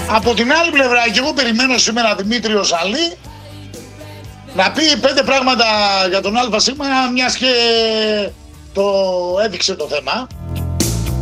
Από την άλλη πλευρά, και εγώ περιμένω σήμερα Δημήτριο Σαλή να πει 5 πράγματα για τον ΑΣ, μιας και το έδειξε το θέμα.